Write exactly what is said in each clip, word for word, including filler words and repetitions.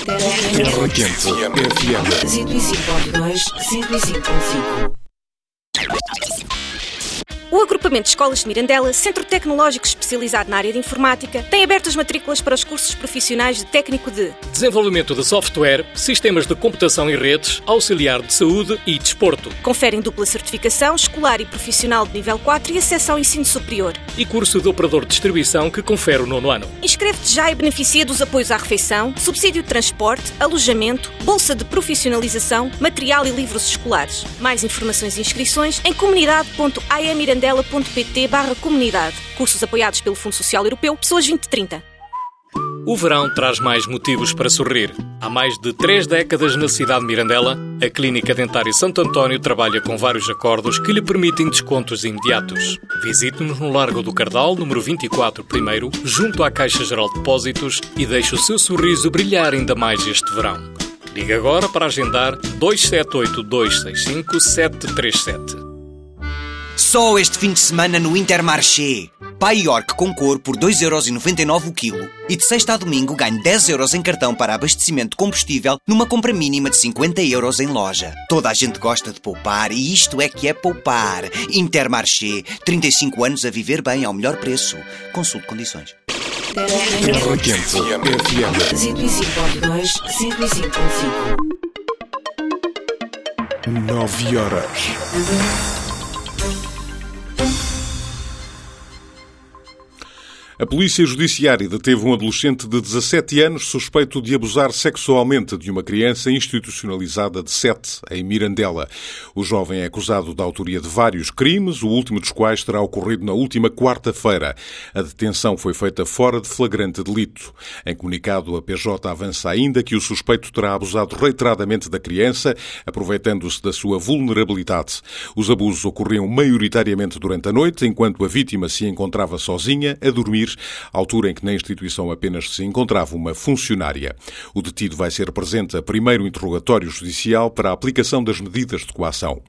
Terra Quente F M cento e cinco ponto dois, cento e cinco ponto cinco. O Agrupamento de Escolas de Mirandela, centro tecnológico especializado na área de informática, tem aberto as matrículas para os cursos profissionais de técnico de desenvolvimento de software, sistemas de computação e redes, auxiliar de saúde e desporto. Conferem dupla certificação escolar e profissional de nível quatro e acesso ao ensino superior. E curso de operador de distribuição que confere o nono ano. Inscreve-te já e beneficia dos apoios à refeição, subsídio de transporte, alojamento, bolsa de profissionalização, material e livros escolares. Mais informações e inscrições em comunidade ponto a m mirandela ponto p t barra comunidade. Cursos apoiados pelo Fundo Social Europeu, Pessoas vinte trinta. O verão traz mais motivos para sorrir. Há mais de três décadas na cidade de Mirandela, a Clínica Dentária Santo António trabalha com vários acordos que lhe permitem descontos imediatos. Visite-nos no Largo do Cardal, número vinte e quatro, primeiro, junto à Caixa Geral de Depósitos e deixe o seu sorriso brilhar ainda mais este verão. Ligue agora para agendar dois sete oito, dois seis cinco, sete três sete. Só este fim de semana no Intermarché. Pai York com cor por dois euros e noventa e nove o quilo. E de sexta a domingo ganhe dez euros em cartão para abastecimento de combustível numa compra mínima de cinquenta euros em loja. Toda a gente gosta de poupar e isto é que é poupar. Intermarché. trinta e cinco anos a viver bem ao melhor preço. Consulte condições. Terra Quente F M cento e cinco ponto dois, cento e cinco ponto cinco. Nove horas. A Polícia Judiciária deteve um adolescente de dezassete anos suspeito de abusar sexualmente de uma criança institucionalizada de sete, em Mirandela. O jovem é acusado da autoria de vários crimes, o último dos quais terá ocorrido na última quarta-feira. A detenção foi feita fora de flagrante delito. Em comunicado, a P J avança ainda que o suspeito terá abusado reiteradamente da criança, aproveitando-se da sua vulnerabilidade. Os abusos ocorriam maioritariamente durante a noite, enquanto a vítima se encontrava sozinha, a dormir, altura em que na instituição apenas se encontrava uma funcionária. O detido vai ser presente a primeiro interrogatório judicial para a aplicação das medidas de coação.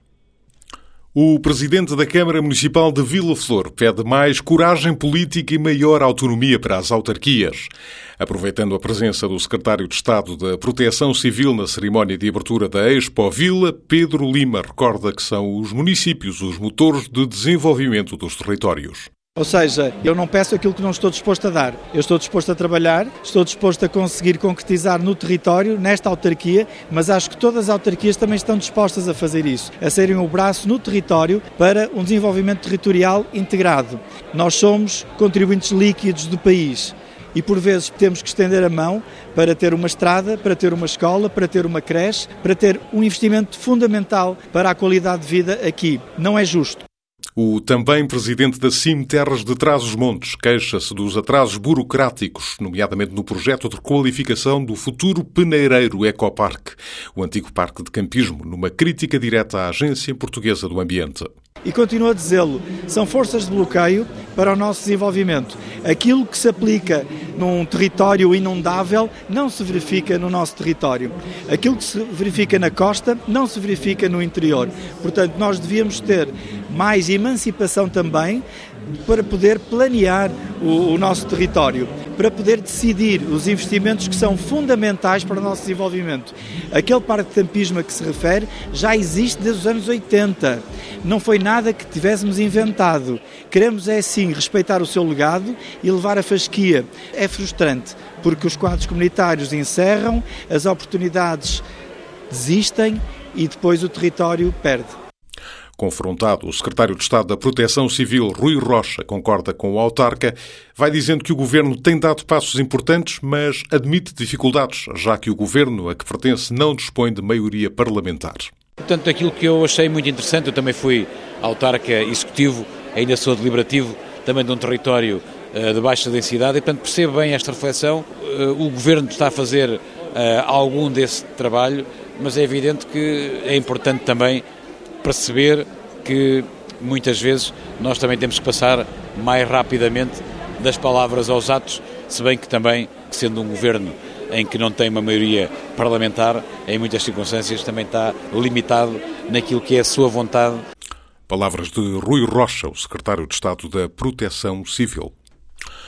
O presidente da Câmara Municipal de Vila Flor pede mais coragem política e maior autonomia para as autarquias. Aproveitando a presença do secretário de Estado da Proteção Civil na cerimónia de abertura da Expo Vila, Pedro Lima recorda que são os municípios os motores de desenvolvimento dos territórios. Ou seja, eu não peço aquilo que não estou disposto a dar. Eu estou disposto a trabalhar, estou disposto a conseguir concretizar no território, nesta autarquia, mas acho que todas as autarquias também estão dispostas a fazer isso, a serem o braço no território para um desenvolvimento territorial integrado. Nós somos contribuintes líquidos do país e por vezes temos que estender a mão para ter uma estrada, para ter uma escola, para ter uma creche, para ter um investimento fundamental para a qualidade de vida aqui. Não é justo. O também presidente da C I M Terras de Trás-os-Montes queixa-se dos atrasos burocráticos, nomeadamente no projeto de qualificação do futuro Peneireiro Ecoparque, o antigo parque de campismo, numa crítica direta à Agência Portuguesa do Ambiente. E continuo a dizê-lo, são forças de bloqueio para o nosso desenvolvimento. Aquilo que se aplica num território inundável não se verifica no nosso território. Aquilo que se verifica na costa não se verifica no interior. Portanto, nós devíamos ter mais emancipação também para poder planear o, o nosso território, para poder decidir os investimentos que são fundamentais para o nosso desenvolvimento. Aquele parque de campismo a que se refere já existe desde os anos oitenta. Não foi nada que tivéssemos inventado. Queremos é sim respeitar o seu legado e levar a fasquia. É frustrante, porque os quadros comunitários encerram, as oportunidades desistem e depois o território perde. Confrontado, o secretário de Estado da Proteção Civil, Rui Rocha, concorda com o autarca, vai dizendo que o governo tem dado passos importantes, mas admite dificuldades, já que o governo a que pertence não dispõe de maioria parlamentar. Portanto, aquilo que eu achei muito interessante, eu também fui autarca executivo, ainda sou deliberativo, também de um território uh, de baixa densidade, e portanto percebo bem esta reflexão. Uh, o governo está a fazer uh, algum desse trabalho, mas é evidente que é importante também perceber que muitas vezes nós também temos que passar mais rapidamente das palavras aos atos, se bem que também, sendo um governo em que não tem uma maioria parlamentar, em muitas circunstâncias também está limitado naquilo que é a sua vontade. Palavras de Rui Rocha, o secretário de Estado da Proteção Civil.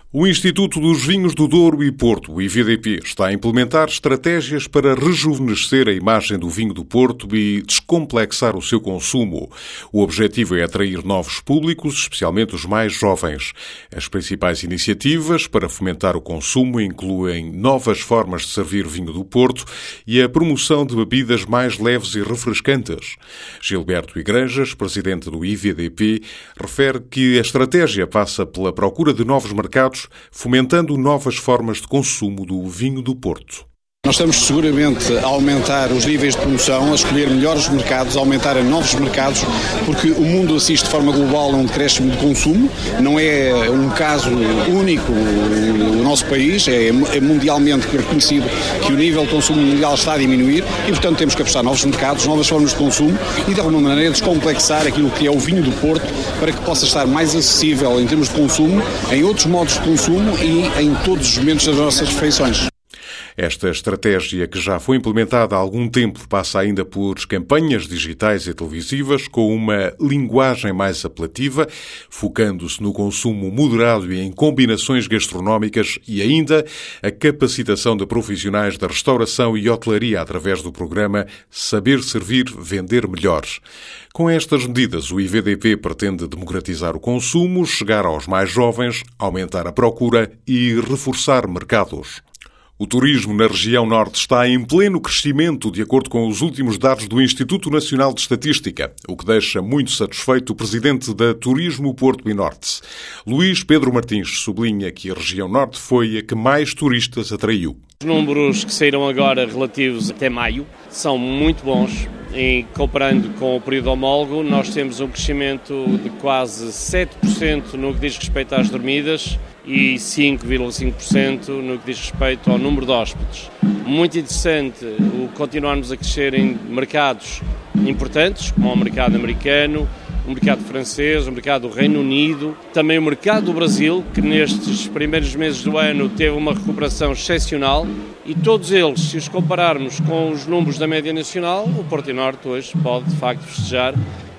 O Instituto dos Vinhos do Douro e Porto, o I V D P, está a implementar estratégias para rejuvenescer a imagem do vinho do Porto e descomplexar o seu consumo. O objetivo é atrair novos públicos, especialmente os mais jovens. As principais iniciativas para fomentar o consumo incluem novas formas de servir vinho do Porto e a promoção de bebidas mais leves e refrescantes. Gilberto Igrejas, presidente do I V D P, refere que a estratégia passa pela procura de novos mercados, fomentando novas formas de consumo do vinho do Porto. Nós estamos seguramente a aumentar os níveis de promoção, a escolher melhores mercados, a aumentar a novos mercados, porque o mundo assiste de forma global a um decréscimo de consumo. Não é um caso único no nosso país, é mundialmente reconhecido que o nível de consumo mundial está a diminuir e, portanto, temos que apostar novos mercados, novas formas de consumo e, de alguma maneira, descomplexar aquilo que é o vinho do Porto para que possa estar mais acessível em termos de consumo, em outros modos de consumo e em todos os momentos das nossas refeições. Esta estratégia, que já foi implementada há algum tempo, passa ainda por campanhas digitais e televisivas com uma linguagem mais apelativa, focando-se no consumo moderado e em combinações gastronómicas e ainda a capacitação de profissionais da restauração e hotelaria através do programa Saber Servir, Vender Melhor. Com estas medidas, o I V D P pretende democratizar o consumo, chegar aos mais jovens, aumentar a procura e reforçar mercados. O turismo na região norte está em pleno crescimento, de acordo com os últimos dados do Instituto Nacional de Estatística, o que deixa muito satisfeito o presidente da Turismo Porto e Norte. Luís Pedro Martins sublinha que a região norte foi a que mais turistas atraiu. Os números que saíram agora relativos até maio são muito bons. E comparando com o período homólogo, nós temos um crescimento de quase sete por cento no que diz respeito às dormidas e cinco vírgula cinco por cento no que diz respeito ao número de hóspedes. Muito interessante o continuarmos a crescer em mercados importantes, como o mercado americano, o mercado francês, o mercado do Reino Unido, também o mercado do Brasil, que nestes primeiros meses do ano teve uma recuperação excepcional, e todos eles, se os compararmos com os números da média nacional, o Porto e Norte hoje pode de facto festejar,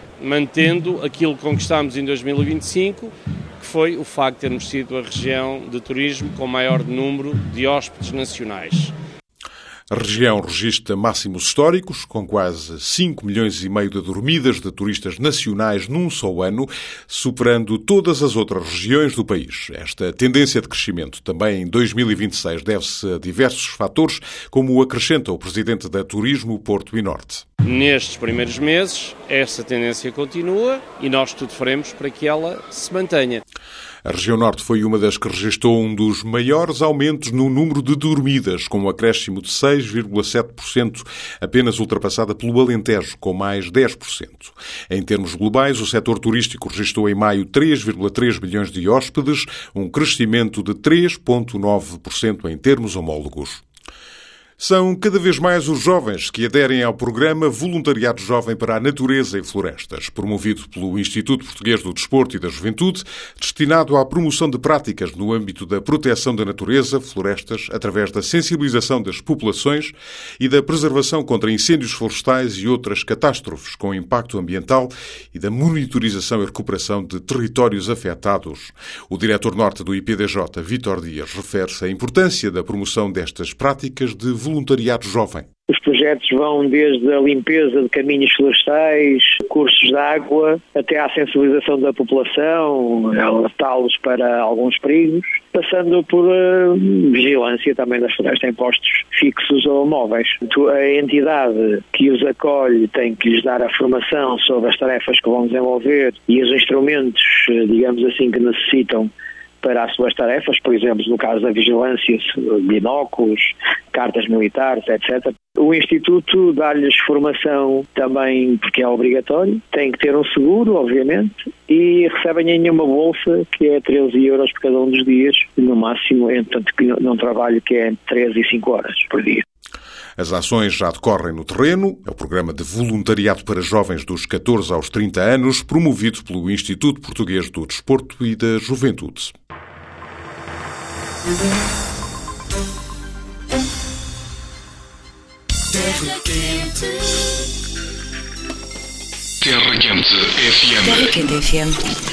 mantendo aquilo que conquistámos em dois mil e vinte e cinco, que foi o facto de termos sido a região de turismo com maior número de hóspedes nacionais. A região registra máximos históricos, com quase cinco milhões e meio de dormidas de turistas nacionais num só ano, superando todas as outras regiões do país. Esta tendência de crescimento também em dois mil e vinte e seis deve-se a diversos fatores, como acrescenta o presidente da Turismo Porto e Norte. Nestes primeiros meses, essa tendência continua e nós tudo faremos para que ela se mantenha. A região norte foi uma das que registrou um dos maiores aumentos no número de dormidas, com um acréscimo de seis vírgula sete por cento, apenas ultrapassada pelo Alentejo, com mais dez por cento. Em termos globais, o setor turístico registrou em maio três vírgula três milhões de hóspedes, um crescimento de três vírgula nove por cento em termos homólogos. São cada vez mais os jovens que aderem ao programa Voluntariado Jovem para a Natureza e Florestas, promovido pelo Instituto Português do Desporto e da Juventude, destinado à promoção de práticas no âmbito da proteção da natureza, florestas, através da sensibilização das populações e da preservação contra incêndios florestais e outras catástrofes com impacto ambiental e da monitorização e recuperação de territórios afetados. O diretor norte do I P D J, Vítor Dias, refere-se à importância da promoção destas práticas de voluntariado jovem. Os projetos vão desde a limpeza de caminhos florestais, cursos de água, até à sensibilização da população, alertá-los para alguns perigos, passando por uh, vigilância também das florestas em postos fixos ou móveis. A entidade que os acolhe tem que lhes dar a formação sobre as tarefas que vão desenvolver e os instrumentos, digamos assim, que necessitam para as suas tarefas, por exemplo, no caso da vigilância, binóculos, cartas militares, etcétera. O Instituto dá-lhes formação também, porque é obrigatório, tem que ter um seguro, obviamente, e recebem ainda uma bolsa que é treze euros por cada um dos dias, no máximo, portanto, num trabalho que é entre treze e cinco horas por dia. As ações já decorrem no terreno. É o programa de voluntariado para jovens dos catorze aos trinta anos, promovido pelo Instituto Português do Desporto e da Juventude. Terra Quente. Terra Quente F M. Terra Quente F M.